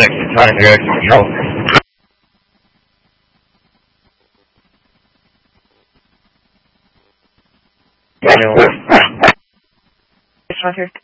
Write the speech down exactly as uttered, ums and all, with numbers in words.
six, time your exit control. It's right here.